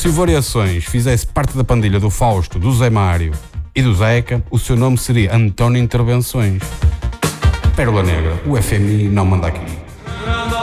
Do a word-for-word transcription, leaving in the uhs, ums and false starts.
Se o Variações fizesse parte da pandilha do Fausto, do Zé Mário e do Zeca, o seu nome seria António Intervenções. Pérola Negra, o F M I não manda aqui.